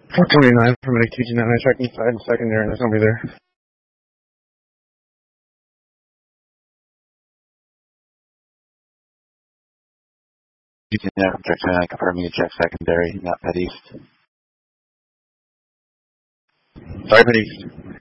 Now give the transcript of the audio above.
429 from an ATG9. I checked inside and secondary, and there's nobody there. ATG9 from check 29, confirming you check secondary, not pet east. Sorry, pet east.